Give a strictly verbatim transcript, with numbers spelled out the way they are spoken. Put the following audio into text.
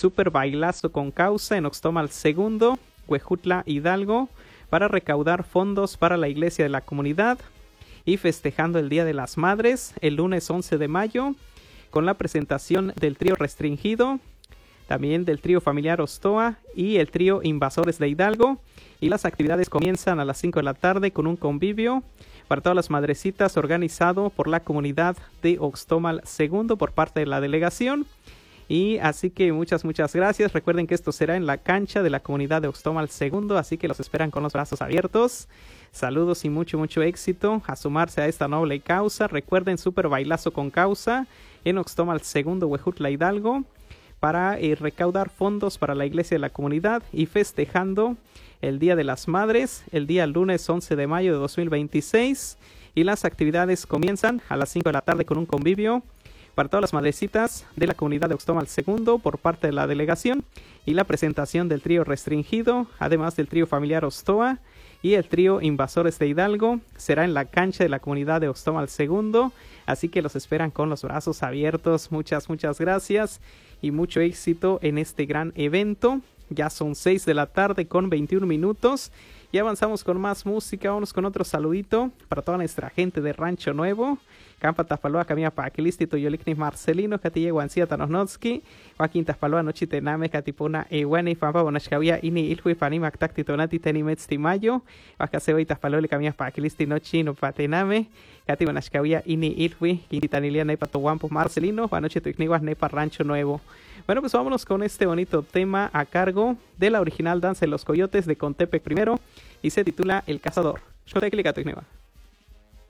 super bailazo con causa en Oxtomal segundo, Huejutla, Hidalgo, para recaudar fondos para la iglesia de la comunidad y festejando el Día de las Madres el lunes once de mayo con la presentación del trío Restringido, también del trío familiar Ostoa y el trío Invasores de Hidalgo, y las actividades comienzan a las cinco de la tarde con un convivio para todas las madrecitas organizado por la comunidad de Oxtomal segundo por parte de la delegación. Y así que muchas, muchas gracias. Recuerden que esto será en la cancha de la comunidad de Oxtomal segundo, así que los esperan con los brazos abiertos. Saludos y mucho, mucho éxito a sumarse a esta noble causa. Recuerden, super bailazo con causa en Oxtomal segundo, Huejutla, Hidalgo, para eh, recaudar fondos para la iglesia de la comunidad y festejando el Día de las Madres, el día lunes once de mayo de dos mil veintiséis. Y las actividades comienzan a las cinco de la tarde con un convivio para todas las madrecitas de la comunidad de Oxtomal segundo por parte de la delegación y la presentación del trío Restringido, además del trío familiar Ostoa y el trío Invasores de Hidalgo. Será en la cancha de la comunidad de Oxtomal segundo, así que los esperan con los brazos abiertos. Muchas, muchas gracias y mucho éxito en este gran evento. Ya son seis de la tarde con veintiún minutos y avanzamos con más música. Vamos con otro saludito para toda nuestra gente de Rancho Nuevo. Campa Tafaloa, Camilla Paquilisti, Toyoliknis Marcelino, Catille Guancia Tanosnotski, Joaquín Tafaloa, Nochitename, Catipuna, Eguani, Pampa, Bonashkawia, Ini, Ilhui, Panimac, Tacti, Tonati, Tenimetz, Timayo, Vacaseo y Tafaloa, Camilla Paquilisti, Nochi, no Patename, Cati, Bonashkawia, Ini, Ilhui, Quintitanilia, Nepa, Toguampo, Marcelino, Anoche, Tuicniguas, Nepa, Rancho Nuevo. Bueno, pues vámonos con este bonito tema a cargo de la original Danza de los Coyotes de Contepec primero y se titula El Cazador. Yo te clico a Tuicnigua.